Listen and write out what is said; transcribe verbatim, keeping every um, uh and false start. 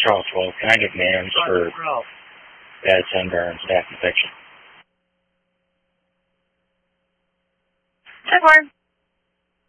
Charles Wolf. Can I get names for bad sunburn and staph infection? ten four.